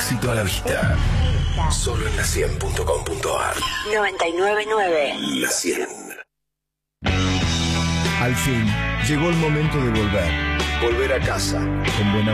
éxito a la vista. Solo en la100.com.ar. 99.9. La 100. Al fin, llegó el momento de volver. Volver a casa. Con buena